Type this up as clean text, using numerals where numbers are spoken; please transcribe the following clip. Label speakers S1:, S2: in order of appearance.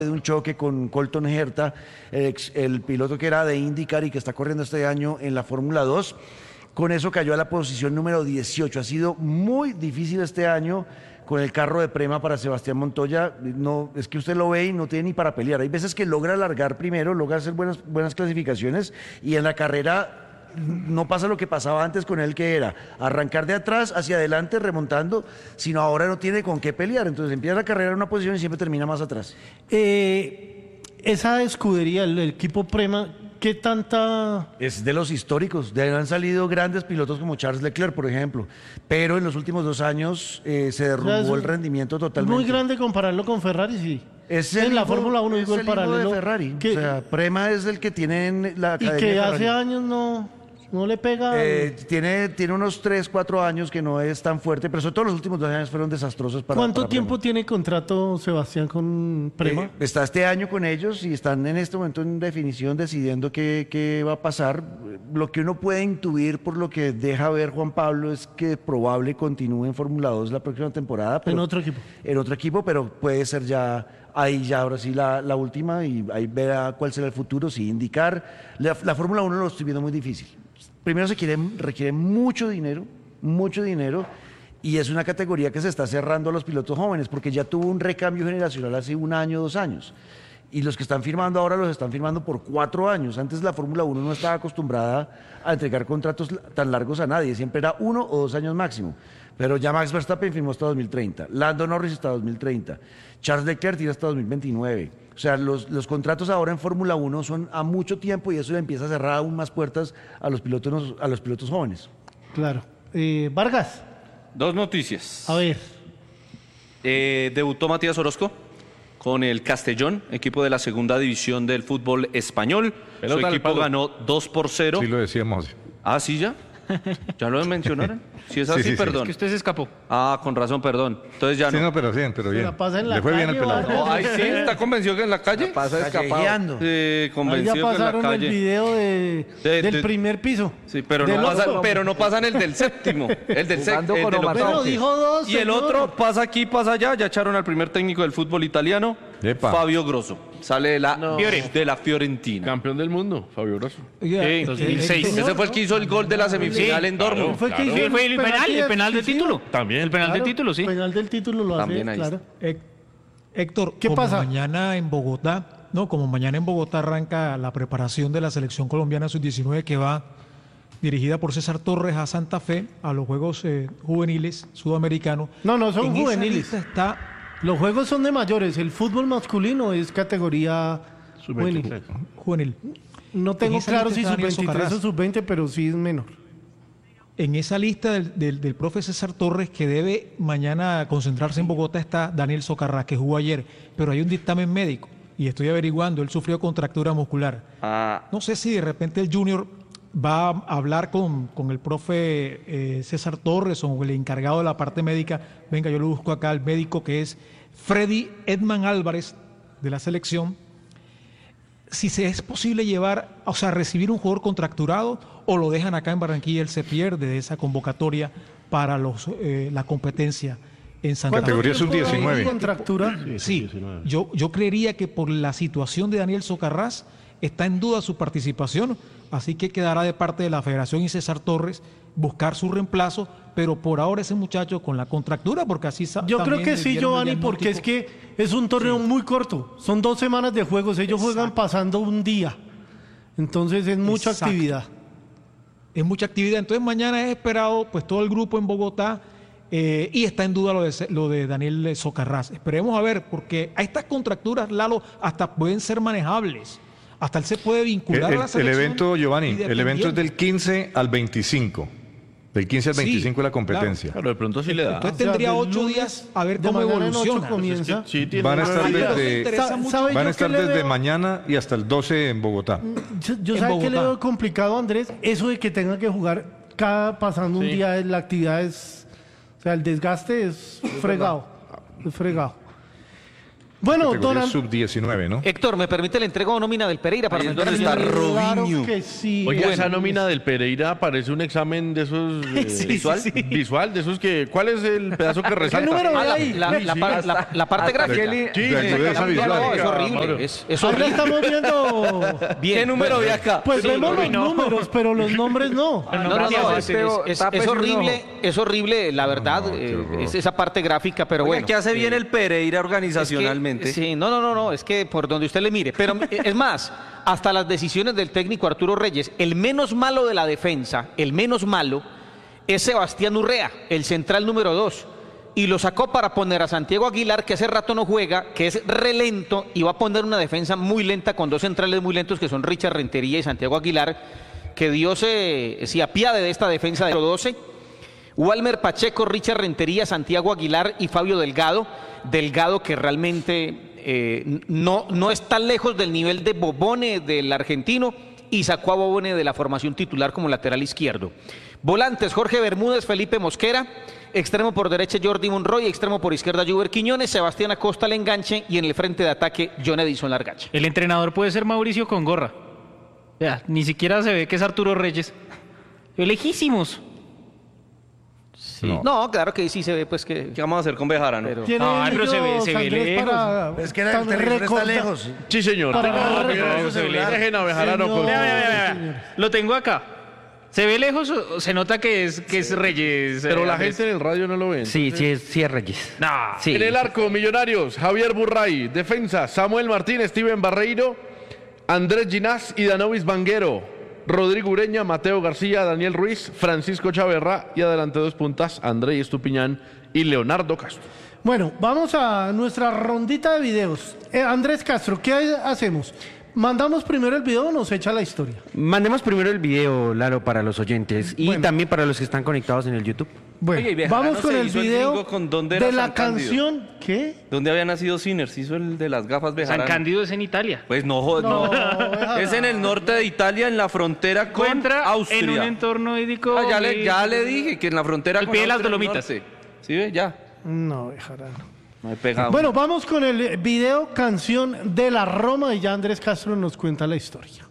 S1: de un choque con Colton Herta, el piloto que era de IndyCar y que está corriendo este año en la Fórmula 2. Con eso cayó a la posición número 18. Ha sido muy difícil este año con el carro de Prema para Sebastián Montoya. No, es que usted lo ve y no tiene ni para pelear. Hay veces que logra largar primero, logra hacer buenas clasificaciones y en la carrera no pasa lo que pasaba antes con él, que era arrancar de atrás hacia adelante remontando, sino ahora no tiene con qué pelear. Entonces empieza la carrera en una posición y siempre termina más atrás.
S2: Esa escudería, el equipo Prema, ¿qué tanta...?
S1: Es de los históricos, de ahí han salido grandes pilotos como Charles Leclerc, por ejemplo, pero en los últimos 2 años se derrumbó el rendimiento totalmente.
S2: Muy grande compararlo con Ferrari, sí.
S1: Es
S2: en la Fórmula 1 digo el paralelo
S1: de Ferrari. O sea, Prema es el que tiene en la academia
S2: y que
S1: de
S2: hace años no le pega.
S1: Tiene unos 3, 4 años que no es tan fuerte, pero sobre todo los últimos 2 años fueron desastrosos para
S2: ¿Cuánto
S1: para
S2: tiempo
S1: Prema.
S2: tiene contrato Sebastián con Prema?
S1: Está este año con ellos y están en este momento en definición decidiendo qué va a pasar. Lo que uno puede intuir por lo que deja ver Juan Pablo es que probable continúe en Fórmula 2 la próxima temporada. Pero,
S2: en otro equipo.
S1: En otro equipo, pero puede ser ya ahora sí la última y ahí verá cuál será el futuro, si indicar. La Fórmula 1 lo estoy viendo muy difícil. Primero requiere mucho dinero, y es una categoría que se está cerrando a los pilotos jóvenes, porque ya tuvo un recambio generacional hace 1 año, 2 años. Y los que están firmando ahora los están firmando por 4 años. Antes la Fórmula 1 no estaba acostumbrada a entregar contratos tan largos a nadie, siempre era 1 o 2 años máximo. Pero ya Max Verstappen firmó hasta 2030, Lando Norris hasta 2030, Charles Leclerc tiene hasta 2029. O sea, los contratos ahora en Fórmula 1 son a mucho tiempo y eso le empieza a cerrar aún más puertas a los pilotos jóvenes.
S2: Claro. Vargas.
S3: 2 noticias.
S2: A ver.
S3: Debutó Matías Orozco con el Castellón, equipo de la segunda división del fútbol español. Su equipo ganó 2-0.
S4: Sí, lo decíamos.
S3: Ah, ¿sí ya? ¿Ya lo mencionaron? Si es así,
S4: Sí.
S3: perdón.
S5: Es que usted se escapó.
S3: Ah, con razón, perdón. Entonces ya
S4: Sí,
S3: no.
S4: no, pero bien.
S2: la pasa en la
S4: Le fue bien
S2: calle,
S4: el pelado.
S2: Vargas.
S3: Oh, ay, sí, ¿está convencido que en la calle?
S1: Pasa escapado.
S3: Sí,
S2: Ahí
S3: convencido
S2: ya
S3: que en la
S2: pasaron el
S3: calle.
S2: video del primer piso.
S3: Sí, pero
S2: Del
S3: no pasan el del séptimo. El del
S6: Jugando
S3: el
S6: con
S3: del
S6: Omar
S3: octavo.
S2: Pero dijo 2.
S3: Y el otro pasa aquí, pasa allá. Ya echaron al primer técnico del fútbol italiano,
S4: Epa.
S3: Fabio Grosso. Sale de la Fiorentina.
S7: Campeón del mundo, Fabio Grosso.
S2: Oiga,
S5: Sí, 2006.
S3: Ese fue el que hizo el gol de la semifinal en Dortmund.
S2: Fue que hizo
S5: Sí, fue el penal del
S2: decisivo.
S5: título.
S7: También.
S5: El penal del título, sí.
S2: El penal del título lo
S3: También
S2: hace,
S3: ahí
S2: claro.
S8: Héctor,
S2: ¿Qué
S8: como
S2: pasa?
S8: mañana en Bogotá, como mañana en Bogotá arranca la preparación de la selección colombiana sub-19 que va dirigida por César Torres a Santa Fe, a los Juegos Juveniles Sudamericanos.
S2: No son
S8: En esa
S2: juveniles.
S8: lista está
S2: Los juegos son de mayores. El fútbol masculino es categoría juvenil.
S8: juvenil.
S2: No tengo
S8: En esa
S2: claro
S8: lista
S2: si
S8: está Daniel
S2: sub-23
S8: Socarrás.
S2: o sub-20, pero sí es menor.
S8: En esa lista del profe César Torres que debe mañana concentrarse en Bogotá está Daniel Socarrás, que jugó ayer, pero hay un dictamen médico y estoy averiguando, él sufrió contractura muscular. No sé si de repente el Junior va a hablar con el profe César Torres o el encargado de la parte médica. Venga, yo lo busco acá, el médico que es Freddy Edman Álvarez de la selección. Si se es posible recibir un jugador contracturado o lo dejan acá en Barranquilla y él se pierde de esa convocatoria para la competencia en Santa Fe.
S4: Categoría sub-19.
S2: Contractura.
S8: Sí, yo creería que por la situación de Daniel Socarrás está en duda su participación, así que quedará de parte de la Federación y César Torres buscar su reemplazo, pero por ahora ese muchacho con la contractura, porque así
S2: Yo creo que sí, Giovanni, porque es que es un torneo muy corto. Son 2 semanas de juegos. Ellos juegan pasando un día. Entonces es mucha actividad.
S8: Es mucha actividad. Entonces mañana es esperado pues todo el grupo en Bogotá y está en duda lo de Daniel Socarrás. Esperemos a ver, porque a estas contracturas, Lalo, hasta pueden ser manejables. Hasta él se puede vincular a la
S4: El
S8: selección.
S4: evento, Giovanni,
S8: y
S4: el evento es
S8: dependiendo.
S4: del 15 al 25. Del 15 al 25 es la competencia.
S7: Claro, de pronto sí le da.
S8: Entonces
S2: O sea,
S8: tendría
S2: del
S8: 8
S2: lunes
S8: días a ver
S2: de
S8: cómo
S2: mañana en 8
S8: evoluciona.
S2: comienza.
S7: Sí, tiene
S4: Van a estar
S7: una-
S4: desde,
S2: ¿Sabe
S4: van
S2: yo
S4: a estar
S2: qué le
S4: desde
S2: veo?
S4: mañana y hasta el 12 en Bogotá.
S2: Yo
S8: en
S2: ¿sabe qué le
S8: Bogotá.
S2: veo complicado, Andrés? Eso de que tenga que jugar pasando un día, la actividad es... O sea, el desgaste es fregado. Es fregado. Bueno,
S4: Categoría sub-19, ¿no?
S6: Héctor, ¿me permite la entrega o nómina del Pereira para
S3: Ahí es
S6: enfrentar
S3: donde
S6: a
S3: está
S6: Millonarios?
S2: Claro
S3: Robinho.
S2: que sí.
S7: Oiga, esa nómina del Pereira parece un examen de esos... visual, de esos que... ¿Cuál es el pedazo que resalta?
S2: número
S6: Ah,
S2: ve ahí?
S6: la parte gráfica.
S4: Sí, ayuda esa visual.
S6: No, es horrible.
S7: Mauro.
S6: Es
S2: Ahí la
S6: horrible.
S2: estamos viendo.
S6: Bien.
S3: ¿Qué número ve acá?
S2: Pues
S6: Sí,
S2: vemos los
S5: no.
S2: números, pero los nombres no.
S6: No, es horrible, es horrible, la verdad,
S4: qué horror.
S6: es esa parte gráfica, pero
S3: Oiga,
S6: bueno.
S3: ¿qué hace bien el Pereira
S6: Es que-
S3: organizacionalmente?
S6: sí, no, es que por donde usted le mire. Pero es más, hasta las decisiones del técnico Arturo Reyes, el menos malo de la defensa, el menos malo, es Sebastián Urrea, el central número 2. Y lo sacó para poner a Santiago Aguilar, que hace rato no juega, que es relento, y va a poner una defensa muy lenta con dos centrales muy lentos, que son Richard Rentería y Santiago Aguilar. Que Dios se apiade de esta defensa de 12. Walmer Pacheco, Richard Rentería, Santiago Aguilar y Fabio Delgado. Delgado que realmente no está lejos del nivel de Bobone del argentino y sacó a Bobone de la formación titular como lateral izquierdo. Volantes, Jorge Bermúdez, Felipe Mosquera. Extremo por derecha, Jordi Monroy. Extremo por izquierda, Juber Quiñones. Sebastián Acosta al enganche. Y en el frente de ataque, John Edison Largacha.
S5: El entrenador puede ser Mauricio con gorra. Vea, ni siquiera se ve que es Arturo Reyes. Lejísimos.
S6: No, claro que sí se ve pues que...
S3: ¿Qué vamos a hacer con Bejarano?
S6: Pero-
S2: ¿Quién
S5: Ay, pero se ve
S2: ellos, Andrés,
S5: lejos.
S2: para-
S1: Es que el televisor está
S2: recordar-
S1: lejos.
S7: Sí, señor.
S2: Para-
S7: Dejen a Bejarano
S2: Señor.
S7: con...
S5: Vea. Lo tengo acá. ¿Se ve lejos o se nota que es Reyes?
S7: Pero la
S5: Andrés?
S7: gente en el radio no lo ve.
S9: Sí es Reyes.
S5: No.
S9: Sí.
S7: En el arco, Millonarios, Javier Burray. Defensa, Samuel Martín, Steven Barreiro, Andrés Ginás y Danovis Vanguero. Rodrigo Ureña, Mateo García, Daniel Ruiz, Francisco Chaverra y adelante dos puntas, André Estupiñán y Leonardo Castro.
S2: Bueno, vamos a nuestra rondita de videos. Andrés Castro, ¿qué hacemos? ¿Mandamos primero el video o nos echa la historia?
S9: Mandemos primero el video, Lalo, para los oyentes y
S2: Bueno.
S9: también para los que están conectados en el YouTube.
S2: Bueno,
S3: Oye, y Bejarano
S2: vamos con
S3: se
S2: el
S3: hizo el
S2: video
S3: gringo con ¿Dónde era
S2: de la
S3: San Cándido?
S2: canción. ¿Qué?
S3: ¿Dónde había nacido Sinners? Hizo el de las gafas
S5: San
S3: Bejarano.
S5: Cándido es en Italia.
S3: Pues no.
S2: Bejarano.
S3: Es en el norte de Italia, en la frontera con
S5: Encuentra
S3: Austria.
S5: en un entorno ídico.
S3: Ah, ya le dije que en la frontera
S5: Al
S3: con
S5: pie de las
S3: Austria del
S5: Dolomitas.
S3: norte. ¿Sí ve? Ya.
S2: No, Bejarano.
S3: No he pegado.
S2: Bueno, vamos con el video canción de la Roma y ya Andrés Castro nos cuenta la historia.